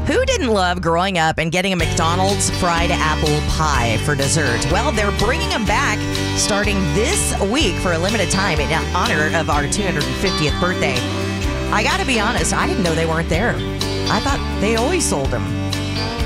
Who didn't love growing up and getting a McDonald's fried apple pie for dessert? Well, they're bringing them back starting this week for a limited time in honor of our 250th birthday. I got to be honest, I didn't know they weren't there. I thought they always sold them.